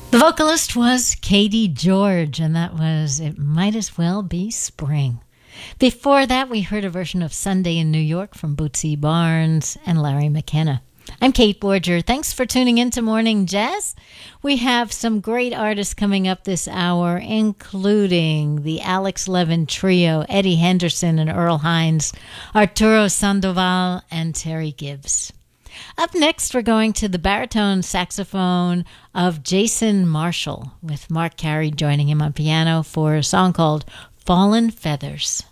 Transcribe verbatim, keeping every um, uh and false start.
The vocalist was Katie George, and that was It Might As Well Be Spring. Before that, we heard a version of Sunday in New York from Bootsy Barnes and Larry McKenna. I'm Kate Borger. Thanks for tuning in to Morning Jazz. We have some great artists coming up this hour, including the Alex Levin Trio, Eddie Henderson and Earl Hines, Arturo Sandoval, and Terry Gibbs. Up next, we're going to the baritone saxophone of Jason Marshall, with Mark Carey joining him on piano for a song called Fallen Feathers.